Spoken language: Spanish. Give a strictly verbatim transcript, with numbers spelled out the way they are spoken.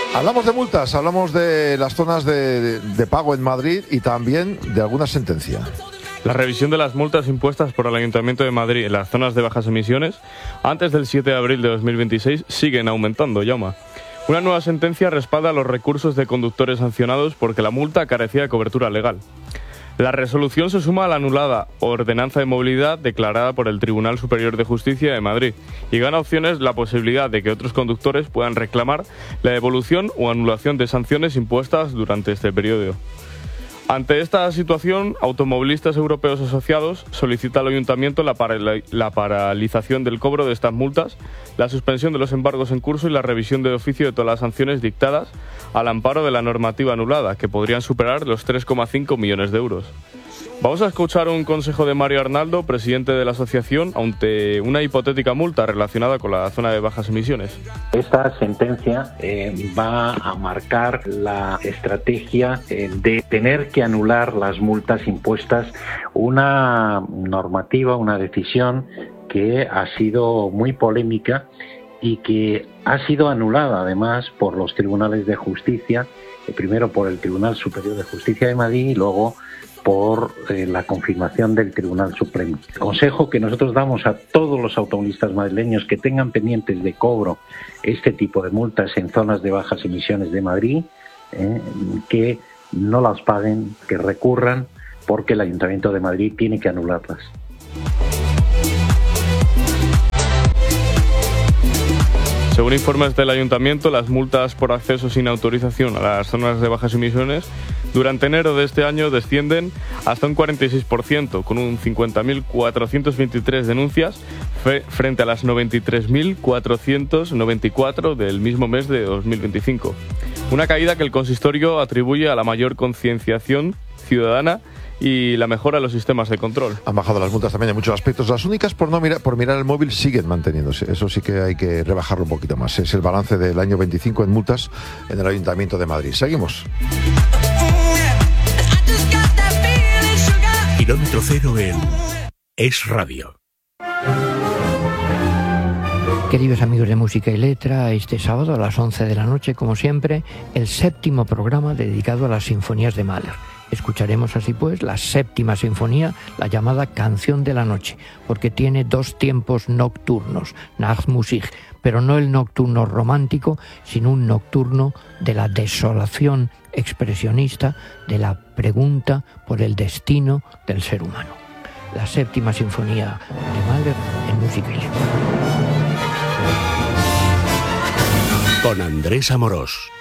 Hablamos de multas, hablamos de las zonas de, de pago en Madrid y también de alguna sentencia. La revisión de las multas impuestas por el Ayuntamiento de Madrid en las zonas de bajas emisiones antes del siete de abril de dos mil veintiséis siguen aumentando, Jaume. Una nueva sentencia respalda los recursos de conductores sancionados porque la multa carecía de cobertura legal. La resolución se suma a la anulada ordenanza de movilidad declarada por el Tribunal Superior de Justicia de Madrid y gana opciones la posibilidad de que otros conductores puedan reclamar la devolución o anulación de sanciones impuestas durante este periodo. Ante esta situación, Automovilistas Europeos Asociados solicita al Ayuntamiento la, para- la paralización del cobro de estas multas, la suspensión de los embargos en curso y la revisión de oficio de todas las sanciones dictadas al amparo de la normativa anulada, que podrían superar los tres coma cinco millones de euros. Vamos a escuchar un consejo de Mario Arnaldo, presidente de la asociación, ante una hipotética multa relacionada con la zona de bajas emisiones. Esta sentencia eh, va a marcar la estrategia eh, de tener que anular las multas impuestas, una normativa, una decisión que ha sido muy polémica y que ha sido anulada además por los tribunales de justicia, eh, primero por el Tribunal Superior de Justicia de Madrid y luego por eh, la confirmación del Tribunal Supremo. El consejo que nosotros damos a todos los automovilistas madrileños que tengan pendientes de cobro este tipo de multas en zonas de bajas emisiones de Madrid, eh, que no las paguen, que recurran, porque el Ayuntamiento de Madrid tiene que anularlas. Según informes del Ayuntamiento, las multas por acceso sin autorización a las zonas de bajas emisiones durante enero de este año descienden hasta un cuarenta y seis por ciento, con un cincuenta mil cuatrocientas veintitrés denuncias fe- frente a las noventa y tres mil cuatrocientas noventa y cuatro del mismo mes de dos mil veinticinco. Una caída que el consistorio atribuye a la mayor concienciación ciudadana y la mejora de los sistemas de control. Han bajado las multas también en muchos aspectos. Las únicas por no mirar, por mirar el móvil siguen manteniéndose. Eso sí que hay que rebajarlo un poquito más. Es el balance del año veinticinco en multas en el Ayuntamiento de Madrid. Seguimos. Kilómetro cero en Es Radio. Queridos amigos de Música y Letra, este sábado a las once de la noche, como siempre, el séptimo programa dedicado a las sinfonías de Mahler. Escucharemos así pues la séptima sinfonía, la llamada Canción de la Noche, porque tiene dos tiempos nocturnos, Nachtmusik, pero no el nocturno romántico, sino un nocturno de la desolación expresionista, de la pregunta por el destino del ser humano. La séptima sinfonía de Mahler en Música y Letra. Con Andrés Amorós.